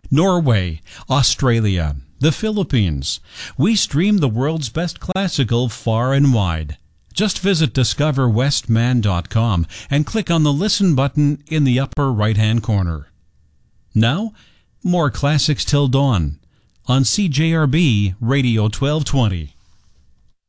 Norway, Australia, the Philippines. We stream the world's best classical far and wide. Just visit discoverwestman.com and click on the Listen button in the upper right-hand corner. Now, more classics till dawn on CJRB Radio 1220.